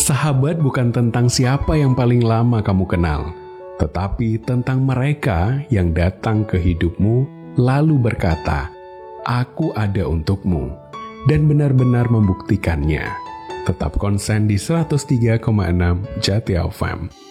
Sahabat bukan tentang siapa yang paling lama kamu kenal, tetapi tentang mereka yang datang ke hidupmu lalu berkata, "Aku ada untukmu," dan benar-benar membuktikannya. Tetap konsen di 103,6 Jati FM.